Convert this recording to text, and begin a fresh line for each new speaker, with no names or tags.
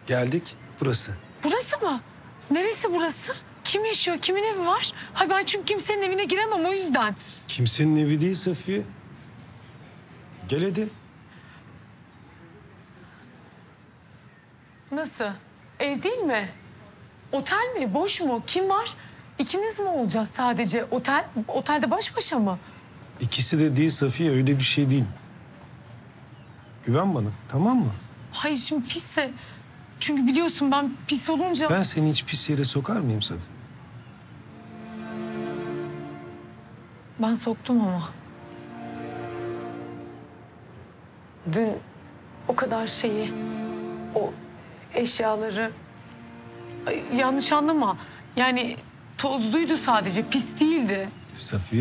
Geldik. Burası.
Burası mı? Neresi burası? Kim yaşıyor? Kimin evi var? Ha ben çünkü kimsenin evine giremem o yüzden.
Kimsenin evi değil Safiye. Gel hadi.
Nasıl? Ev değil mi? Otel mi? Boş mu? Kim var? İkimiz mi olacağız sadece? Otelde baş başa mı?
İkisi de değil Safiye. Öyle bir şey değil. Güven bana. Tamam mı?
Hayır şimdi pisse. Çünkü biliyorsun ben pis olunca...
Ben seni hiç pis yere sokar mıyım Safiye?
Ben soktum ama. Dün o kadar şeyi, o eşyaları... Ay, yanlış anlama. Yani tozluydu sadece, pis değildi.
Safiye.